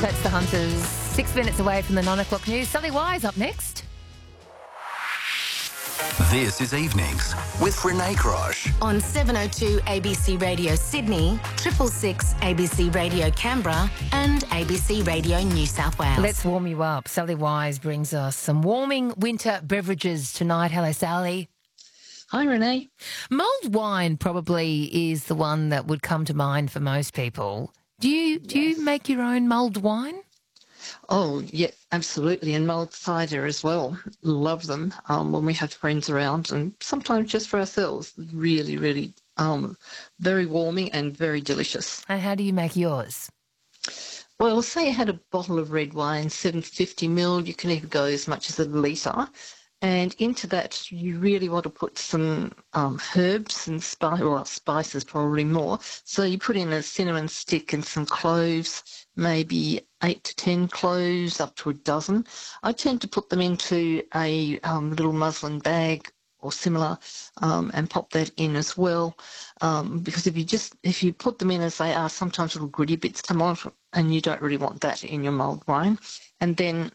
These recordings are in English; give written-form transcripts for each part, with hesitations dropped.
That's the Hunters. 6 minutes away from the 9 o'clock news. Sally Wise up next. This is Evenings with Renee Grosh. On 702 ABC Radio Sydney, 666 ABC Radio Canberra and ABC Radio New South Wales. Let's warm you up. Sally Wise brings us some warming winter beverages tonight. Hello, Sally. Hi, Renee. Mulled wine probably is the one that would come to mind for most people. Do you make your own mulled wine? Oh, yeah, absolutely. And mulled cider as well. Love them when we have friends around and sometimes just for ourselves. Really, really very warming and very delicious. And how do you make yours? Well, say you had a bottle of red wine, 750 ml. You can even go as much as a litre. And into that, you really want to put some herbs and spices, probably more. So you put in a cinnamon stick and some cloves, maybe 8 to 10 cloves, up to a dozen. I tend to put them into a little muslin bag or similar and pop that in as well. Because if you put them in as they are, sometimes little gritty bits come off and you don't really want that in your mulled wine. And then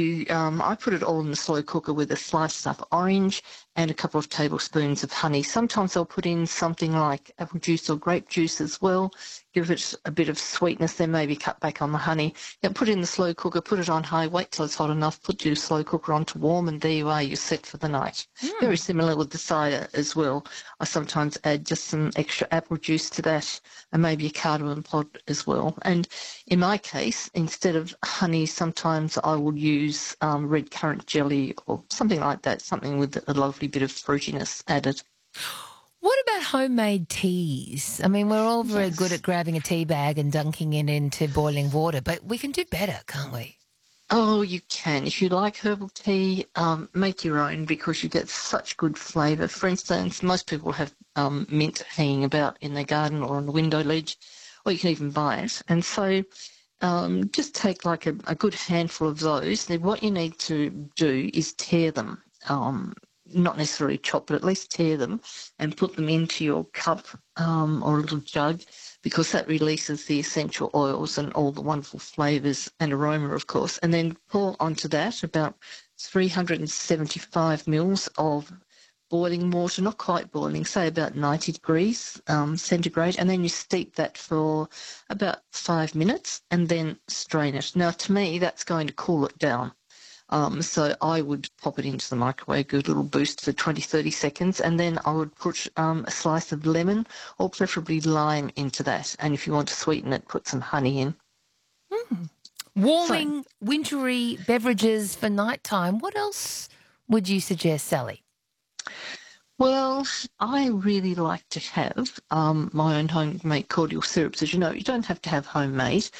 I put it all in the slow cooker with a sliced up orange and a couple of tablespoons of honey. Sometimes I'll put in something like apple juice or grape juice as well, give it a bit of sweetness, then maybe cut back on the honey. Put it in the slow cooker, put it on high, wait till it's hot enough, put your slow cooker on to warm, and there you are, you're set for the night. Very similar with the cider as well. I sometimes add just some extra apple juice to that and maybe a cardamom pod as well. And in my case, instead of honey, sometimes I will use red currant jelly or something like that, something with a lovely bit of fruitiness added. What about homemade teas? I mean, we're all very good at grabbing a tea bag and dunking it into boiling water, but we can do better, can't we? Oh, you can. If you like herbal tea, make your own because you get such good flavour. For instance, most people have mint hanging about in their garden or on the window ledge, or you can even buy it. And so just take like a good handful of those. Then what you need to do is tear them. Not necessarily chop, but at least tear them and put them into your cup or a little jug because that releases the essential oils and all the wonderful flavours and aroma, of course. And then pour onto that about 375 mils of boiling water, not quite boiling, say about 90 degrees centigrade, and then you steep that for about 5 minutes and then strain it. Now, to me, that's going to cool it down. So I would pop it into the microwave, give it a little boost for 20, 30 seconds, and then I would put a slice of lemon or preferably lime into that. And if you want to sweeten it, put some honey in. Warming, wintry beverages for nighttime. What else would you suggest, Sally? Well, I really like to have my own homemade cordial syrups. As you know, you don't have to have homemade.